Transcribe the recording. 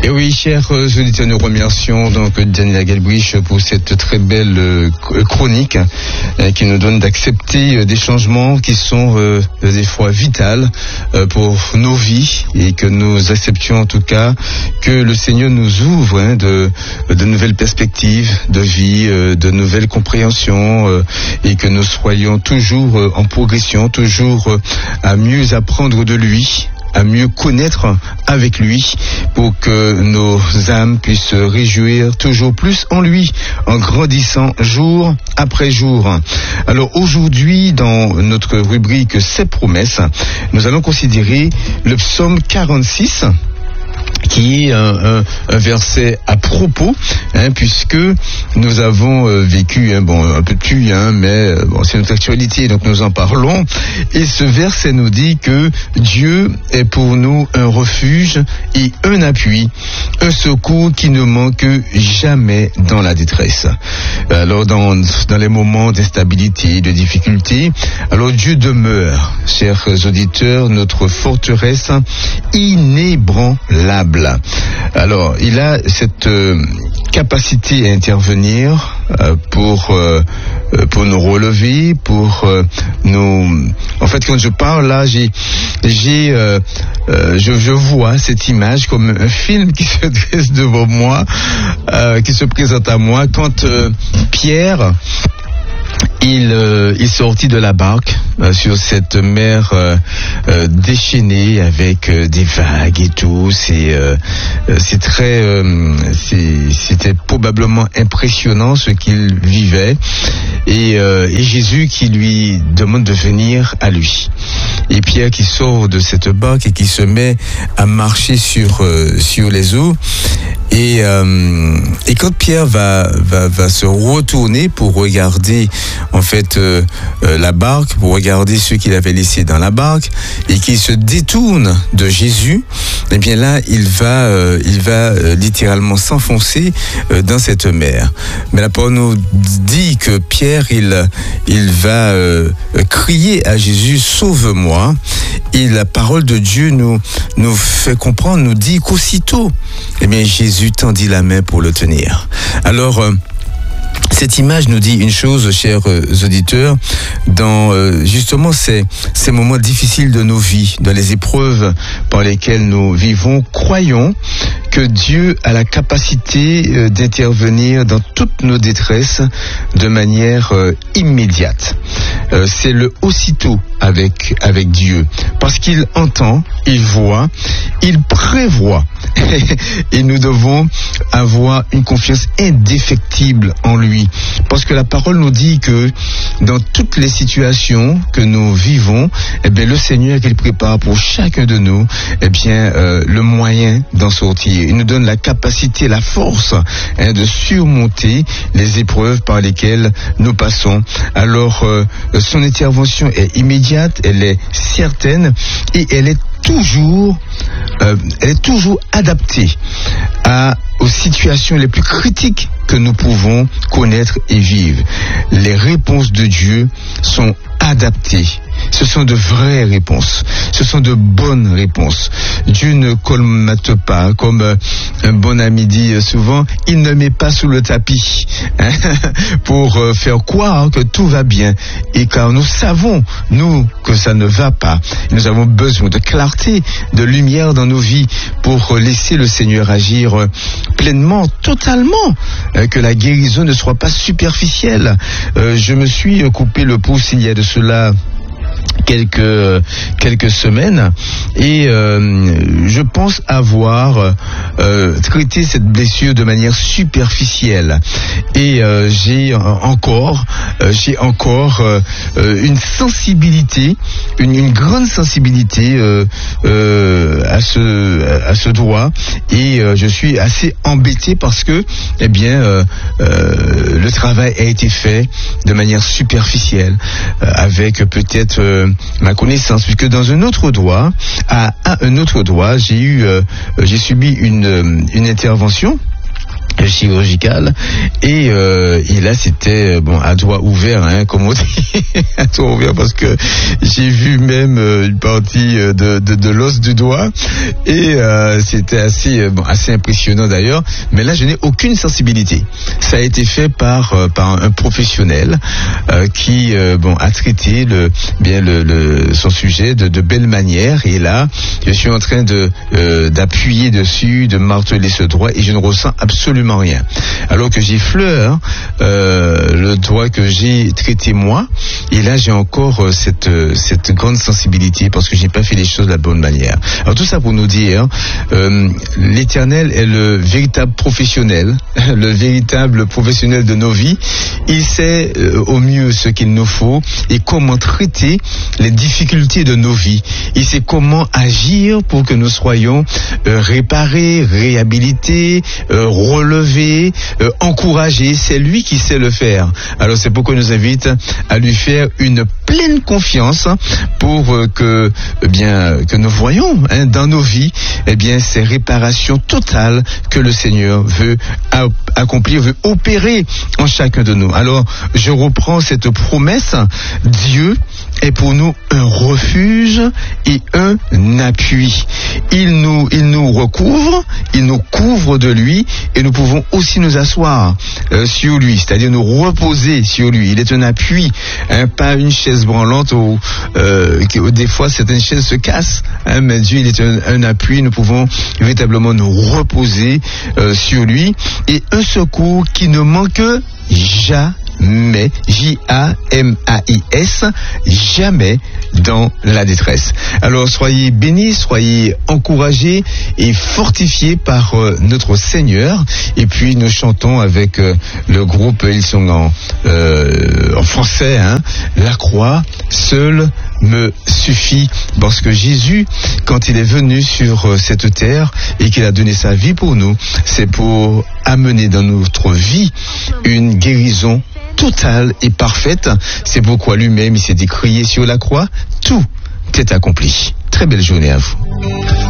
Et oui, chers auditeurs, nous remercions donc Daniela Galbrich pour cette très belle chronique qui nous donne d'accepter des changements qui sont des fois vitales pour nos vies, et que nous acceptions en tout cas que le Seigneur nous ouvre de nouvelles perspectives de vie, de nouvelles compréhensions, et que nous soyons toujours en progression, toujours à mieux apprendre de lui, à mieux connaître avec lui, pour que nos âmes puissent se réjouir toujours plus en lui, en grandissant jour après jour. Alors aujourd'hui, dans notre rubrique Ses promesses, nous allons considérer le psaume 46, qui est un verset à propos, puisque nous avons vécu un peu plus, mais c'est notre actualité, donc nous en parlons. Et ce verset nous dit que Dieu est pour nous un refuge et un appui, un secours qui ne manque jamais dans la détresse. Alors dans les moments d'instabilité, de difficulté, alors Dieu demeure, chers auditeurs, notre forteresse inébranlable. Alors, il a cette capacité à intervenir pour nous relever, pour nous. En fait, quand je parle là, je vois cette image comme un film qui se dresse devant moi, qui se présente à moi quand Pierre. Il sortit de la barque sur cette mer déchaînée avec des vagues et tout. C'était probablement impressionnant ce qu'il vivait, et Jésus qui lui demande de venir à lui. Et Pierre qui sort de cette barque et qui se met à marcher sur les eaux. Et quand Pierre va se retourner pour regarder en fait la barque, pour regarder ceux qu'il avait laissés dans la barque, et qu'il se détourne de Jésus, eh bien là il va littéralement s'enfoncer dans cette mer. Mais la parole nous dit que Pierre il va crier à Jésus, sauve-moi. Et la parole de Dieu nous fait comprendre, nous dit qu'aussitôt, eh bien Jésus tendit la main pour le tenir. Alors cette image nous dit une chose, chers auditeurs, dans justement ces moments difficiles de nos vies, dans les épreuves par lesquelles nous vivons, croyons que Dieu a la capacité d'intervenir dans toutes nos détresses de manière immédiate. C'est le aussitôt avec Dieu, parce qu'il entend, il voit, il prévoit. Et nous devons avoir une confiance indéfectible en lui, parce que la parole nous dit que dans toutes les situations que nous vivons, eh bien le Seigneur qu'il prépare pour chacun de nous, eh bien le moyen d'en sortir. Il nous donne la capacité, la force de surmonter les épreuves par lesquelles nous passons. Alors son intervention est immédiate, elle est certaine, et elle est toujours adaptée aux situations les plus critiques que nous pouvons connaître et vivre. Les réponses de Dieu sont adaptées. Ce sont de vraies réponses. Ce sont de bonnes réponses. Dieu ne colmate pas, comme un bon ami dit souvent, il ne met pas sous le tapis pour faire croire que tout va bien. Et car nous savons, nous, que ça ne va pas. Nous avons besoin de clarté, de lumière dans nos vies pour laisser le Seigneur agir pleinement, totalement, que la guérison ne soit pas superficielle. Je me suis coupé le pouce il y a de cela quelques semaines, et je pense avoir traité cette blessure de manière superficielle, et j'ai encore une sensibilité, une grande sensibilité à ce doigt, et je suis assez embêté parce que le travail a été fait de manière superficielle, avec peut-être ma connaissance, puisque dans un autre doigt, j'ai subi une intervention chirurgical et là c'était à doigt ouvert, hein, comme on dit, à doigt ouvert, parce que j'ai vu même une partie de l'os du doigt et c'était assez impressionnant d'ailleurs. Mais là je n'ai aucune sensibilité. Ça a été fait par un professionnel qui a traité son sujet de belle manière, et là je suis en train d'appuyer dessus, de marteler ce doigt, et je ne ressens absolument rien. Alors que j'effleure le doigt que j'ai traité moi, et là j'ai encore cette grande sensibilité parce que j'ai pas fait les choses de la bonne manière. Alors tout ça pour nous dire, l'Éternel est le véritable professionnel, le véritable professionnel de nos vies. Il sait au mieux ce qu'il nous faut et comment traiter les difficultés de nos vies. Il sait comment agir pour que nous soyons réparés, réhabilités, relevés, encouragés. C'est lui qui sait le faire. Alors c'est pourquoi il nous invite à lui faire une pleine confiance pour que nous voyons dans nos vies ces réparations totales que le Seigneur veut accomplir, veut opérer en chacun de nous. Alors je reprends cette promesse. Dieu est pour nous un refuge et un appui. Il nous recouvre, il nous couvre de lui, et nous pouvons aussi nous asseoir sur lui, c'est-à-dire nous reposer sur lui. Il est un appui, pas une chaise branlante où des fois certaines chaises se cassent, mais Dieu il est un appui. Nous pouvons véritablement nous reposer sur lui, et un secours qui ne manque jamais, J-A-M-A-I-S, jamais dans la détresse. Alors soyez bénis, soyez encouragés et fortifiés par notre Seigneur. Et puis nous chantons avec le groupe, ils sont en français, La croix seule me suffit, parce que Jésus, quand il est venu sur cette terre et qu'il a donné sa vie pour nous, c'est pour amener dans notre vie une guérison totale et parfaite. C'est pourquoi lui-même il s'est écrié sur la croix, tout est accompli. Très belle journée à vous.